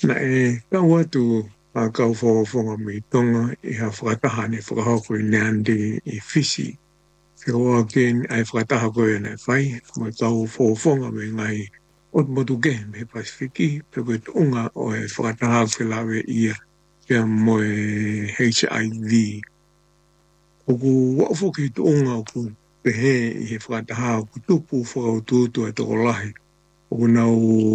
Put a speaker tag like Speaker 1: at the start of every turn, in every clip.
Speaker 1: Na kaua tu kau whawhonga mi tonga I ha whakataha ni whakahoko I neandi I fisi. Ke hoa ke ai whakataha koe nei whai, mo kau whawhonga me ngai ot motu ke me Pasifiki, pe koe tunga o e whakataha ke lawe ia kia mo HIV. Oku wafo ke tunga o ku pehe I he whakataha o ku tupu whakaututu e toko lahi. Oku nau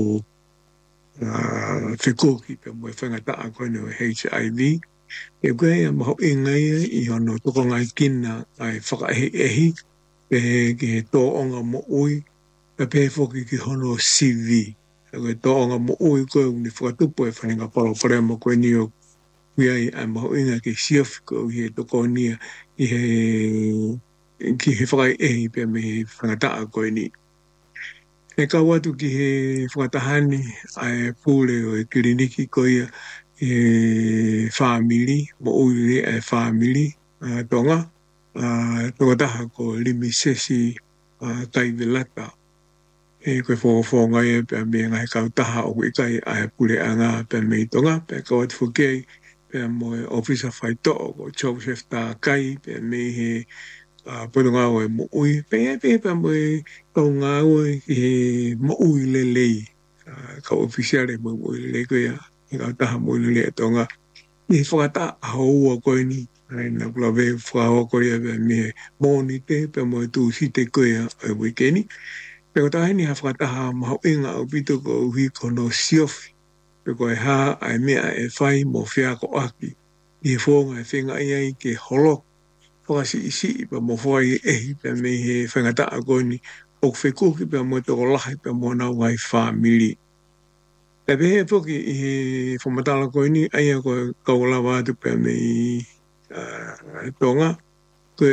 Speaker 1: whikoki pe mo e whangataa koe no HIV. E koe e maho I ngai I hono toko ngai kina ai whakaehi ehi pe ke tō onga mo ui pe pe whoki ki hono CV. E koe tō onga mo ui koe uni whakatupu e whanenga paro pare mo koe ni o kui ai ai maho inga ke siaf ko I he toko nia I he ki he whakaehi pe me he whangataa koe ni. E kau atu ki he whakatahani ai pūle o e kiriniki ko ia e whāmiri, mo uiri e whāmiri tonga, tonga taha ko limi sesi taiwelata. E koe whonga e pe me ngai kau taha o ikai ai pūle anga pe me tonga, pe kau atu whukei pe mo e ofisa whaito ko Joseph Tākai pe me he pono ngā oe mo ui, pe mo e kau ngā oe he mo ui le lei, kau ofisiare mo ui le lei koe e kau taha mo ui le lei tonga. Ni whakata haua koe ni, na kula ve whakahoa koe pe me mōni pe mo e tū site koe e wikeni. Pe ko tahe ni ha whakataha maho inga o pito ko uhi kono siofi, pe koe ha ai mea e whai mo whiako aki, I he whonga e whenga ai ke holok, whakasi isi pa mo whai ehi pe me he whangataa koe ni o whekuki pe mo toko lahi pe mo nau ngai whamiri. E pehe poki I he whamatala koe ni aia koe kaulawa atu pe me tonga koe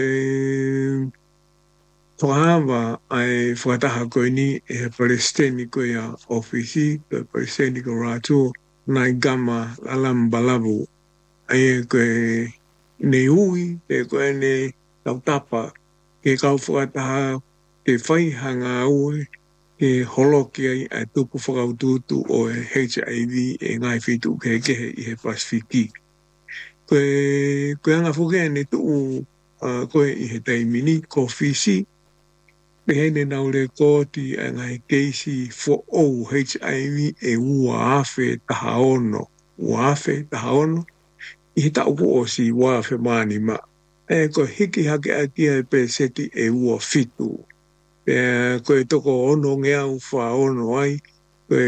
Speaker 1: whakahawa ai whakataha koe ni e Palestini koe a ofisi koe Palestini ko rātu nai gama alam balabu aia koe ne ui, pe koe ne tautapa, ke kau whakataha, ke whai hanga ui, ke holoki ai a tupu whakaututu o e HIV e ngai whitu ke kehe I he Pasifiki. Koe anga whukea ne tuu koe I he taimini, ko fisi, pe hene naure kōti a ngai keisi fo ou HIV e ua afe tahaono, I he tauku o si wafe mani ma. E ko hiki hake akia e pe seti e ua fitu. E koe toko ono ngeau wha ono ai, koe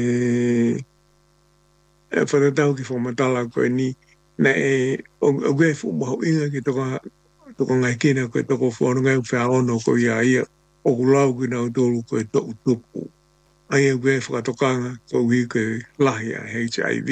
Speaker 1: whatatau ki whamatala koe ni, na o koe fu maho inga ki toko ngai kina koe toko wha ono ngeau wha ono koe ia o kulau ki nau tolu koe toku tupu. Ai e koe whakatokanga koe hui koe lahi a HIV.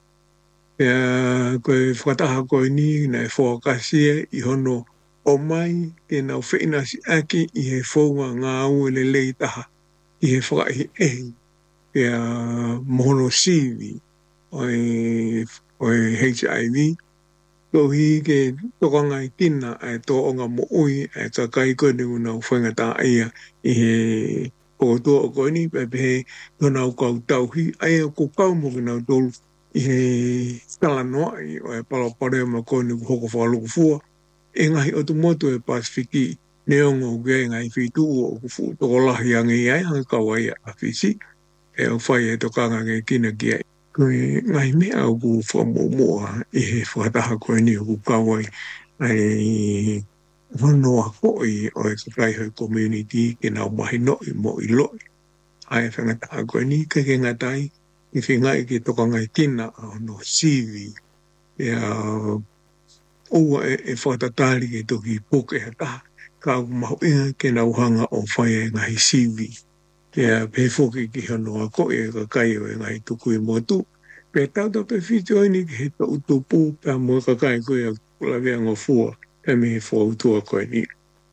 Speaker 1: Koe whakataha koe ni na e whakasia I hono o mai ke nau whainasi aki I he whaunga ngā ue le lei taha I he whakaihi ehi mohono siwi o e HIV ko hi ke tokanga I tina e tō onga mo ui e kakai koe ni unau whaingata ia I he kotoa o koe ni pepe ko nau kau tauhi aia ko kau mo ki nau tolu I he talanoa I o e palapare ma koe ni hoko whakaluku fua e ngahi o tu motu e Pasifiki neongo ke ngai whitu o kufu toko lahi ange ai hanga kawai a fisi e o whai e tokanga ke kina ki ai. Koe ngai mea o ku whamomua I he whakataha koe ni o ku kawai ai whanoa koi o e kakaiho community ke nau mahi noi mo I loi. Ai whangataha koe ni ke ngatai I whingai ke tokanga I kina o no siwi ua e whakatatari ke toki puke hata ka maho inga ke nau hanga o whai e ngahi siwi. Ke pefoki ki hono a koe e kakai o e ngahi tuku I motu. Pe tauta pe whitu ni ke he tau tupu pe mo kakai koe a kulawea ngofua pe me he whautua koe ni.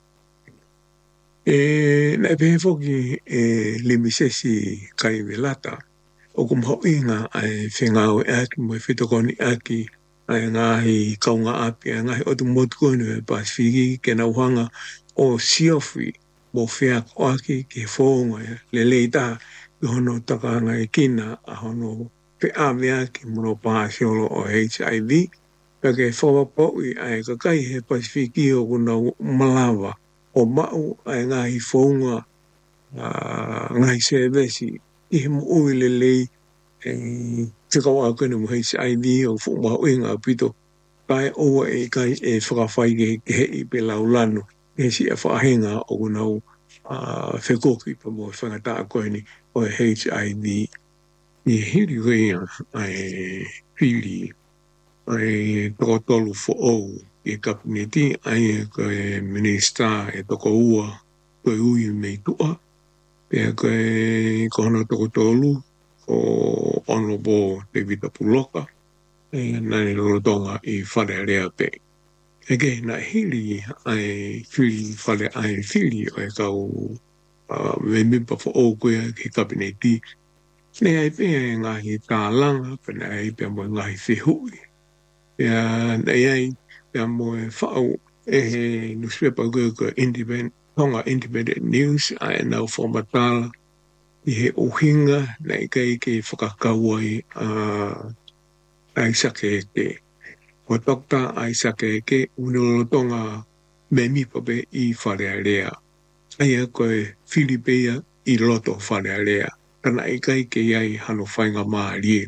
Speaker 1: Na pefoki limisesi kai velata o kumhau inga ai whengau e aki mo e whitokoni aki ai ngahi kaunga api ai ngahi o tu motu koe e Pasifiki ke nauhanga o siofi mo whiako aki ke whonga le leita I hono takanga I kina a hono pe a mea ki mono pāsiolo o HIV, ka ke whawapau I ai ka kai he Pasifiki o kuna Malawa, o mau ai ngahi whaunga ngahi sevesi, I he mo ui le lei, te kawa kene mo HIV o fu mau inga pito, kai oa e kai e whakawhai ke he I pe laulano, e si a whahenga o kuna whekoki pa mo whangata a koe ni o HIV. I hiri rea ai whiri, ai tokotolu fo ou I kabineti, ai koe minista e toko ua, koe ui mei tua, pia koe kohona tokotolu, o Honorable David Apuloka, nani lolotonga I whare rea pe. Eke na hiri ai whiri whare ai whiri o e kau me mipa fo ou koe ki kabineti, ne ai pe ngahi tālanga, pena ai pe mo ngahi whihui. Pea nei ai pe mo e whau e he newspaper koe independent, tonga independent news, ai nau whamatala, I he uhinga, nei kai ke whakakau ai ai sake ke. O Dr. Isaac Eke, unolotonga me mipa pe I whare rea. Ai a koe Filipea I loto whare rea. Tana I kai ke ai hano whainga maari.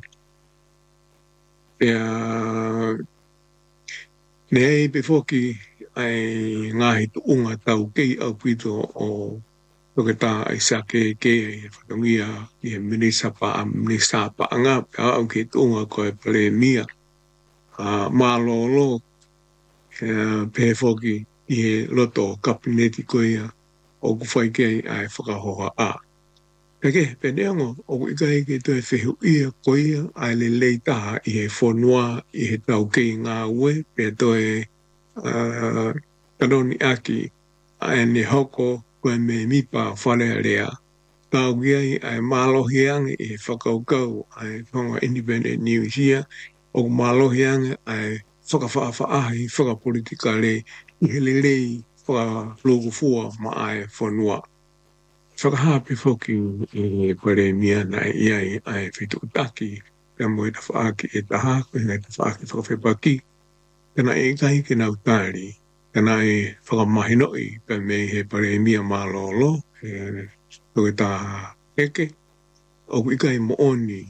Speaker 1: Pea nei pe foki ai ngahi tuunga tau kei au pito o Toketa Isaac Eke e whatongia I he minisa pa anga pea au ke tuunga koe Premier. Malolo pe foki I he loto kabineti koea o kuwhai kei ai whakahoha a. Peke, peneango, o ikai ke toi whehu ia koea ai le leitaha I he whonua I he tau kei ngā ue, pe toi kanoni aki ai ne hoko koe me mipa whare rea. Tau kiai ai malohi ange I he whakaukau ai whonga independent news ia, o malohi ange ai whakawhaahi whakapolitika le I he lelei whakalogufua ma ai whonua. Whakahapi whoki I pare mia na iai ai whitu utaki, pia mo ta whaaki e taha, ko hinga ta whaaki whakawhepaki, kana e kai ke nau tāri, kana e whakamahinoi, pia me he pare mia malolo, toke tā eke, o ikai mo oni,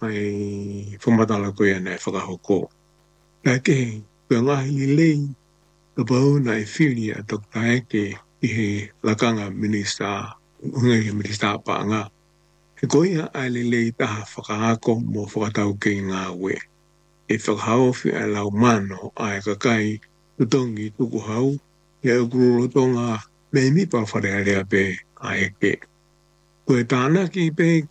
Speaker 1: ai whamatala koe ana e whakahoko. Ka ke, pia ngahi lei, ka pau na e whiri a Dr. Eke I he lakanga minista, ungai minista paanga. He koia ai lei taha whakaako mo whakatau kei ngā ue. E whakahauwhi ai lau mano ai kakai tutongi tuku hau, e ukurolotonga me mipa wharearea pe a eke. Koe tāna ki pe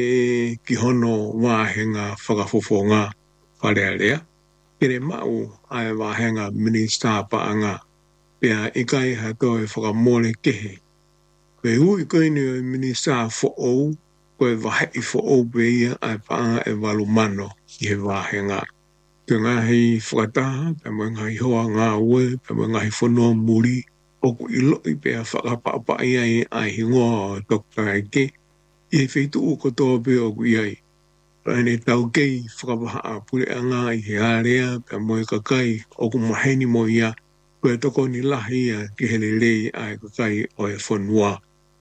Speaker 1: ki hono wāhenga whakafofonga wharearea, kere mau ai wāhenga minista paanga, pia ikai hatoe whakamole kehe. Koe hui koe ni o minista fo'ou, koe wahai fo'ou pe ia ai paanga e walumano I he wāhenga. Te ngahi whakataha, pe mo ngahi hoa ngā ue, pe mo ngahi whanua muri, oku I loi pe a whakapapa ia ai hingoa o Dr. Eke, I he wheitu uko toa pe oku iai. Ane tau kei whakapaha a pule anga I he area, pe mo kakai oku maheni mo ia, koe toko ni lahi ia ki hele lei ai kakai o e whanua.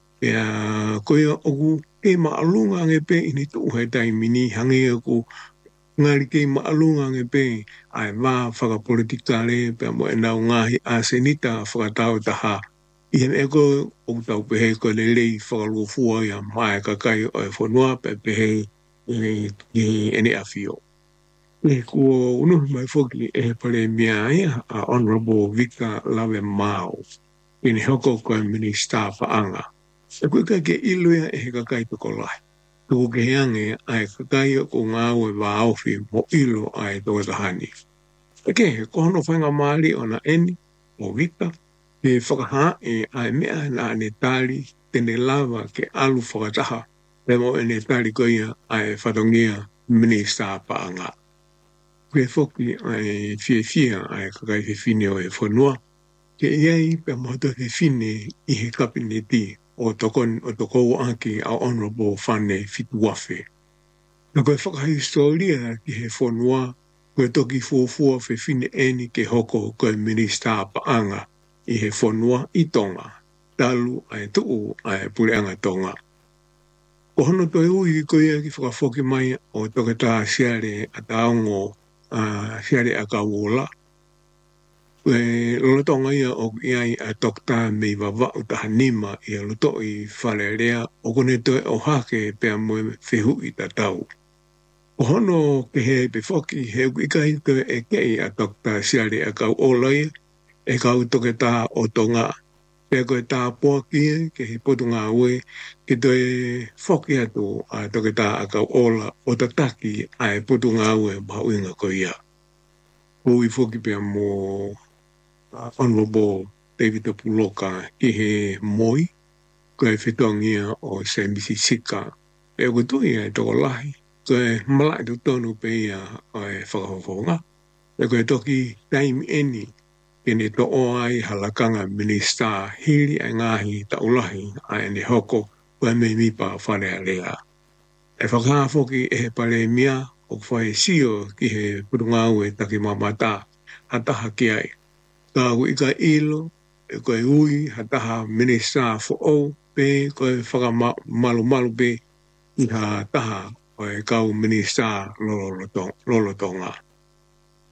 Speaker 1: Pea koe oku e maalunga nge pe ini tu he taimini hangi aku ngari ke maalunga nge pe ai wā whakapolitikale pea mo e nau ngahi a senita whakatau taha. I he eko o tau pehe ko le lei whakalufua ia mai kakai o e whanua pe pehe I ene awhio. E kua unuhi mai whoki e pare mea ia a Honorable Victor Lawe Mao. Ini hoko koe minista paanga. E koe kai ke iluia e he kakai toko lai. Tuku ke heange ai kakai o ngā ue wā awhi mo ilo ai toko tahani. E ke he kohono whainga maali o na eni o Victor. He whakaha e ai mea na ane tali tene lava ke alu whakataha. Pe mo ene tali koia ai whatongia minista paanga. Koe whoki ai fia ai kakai he fine o e whanua. Ke iei pe moto he fine I he kabineti o toko aki a Honorable Fane Fituafe. Na koe whakahistoria ki he whanua, koe toki fuafua whiwhine eni ke hoko koe minista paanga i he whanua i Tonga. Talu ai tuu ai pureanga Tonga. Ko hono toi ui koe ki whakafoki mai o toke tā siare a taongo siare a kawola. Koe lolotonga ia o iai a tokta mei wawa o taha nima i a loto i whalerea o kone toi o hake pia moe whihu i ta tau. O hono ke he pe whoki he uikai koe e kei a tokta siare a kau olai e kau toke tā o Tonga. Pea koe tā poa kia ke he potu ngā ue ke toi whoki atu a toke tā a kau ola o tataki a e potu ngā ue ma uinga ko ia. Ui whoki pia mo Honorable David Puloka ki he moi koe whitongia o se Mississika. Pea koe tui e toko lahi koe malai tu tonu pe ia o e whakahofonga. Pea koe toki taimi eni kene to o ai halakanga minista hiri ai ngahi ta ulahi a ene hoko koe me mipa whare a lea. E whakahafoki e he pare mia o whae sio ki he purungau e taki mamata hataha ki ai. Ka ika ilo e koe ui hataha minista fo o pe koe whakamalu pe i ha taha o e kau minista lolo tonga.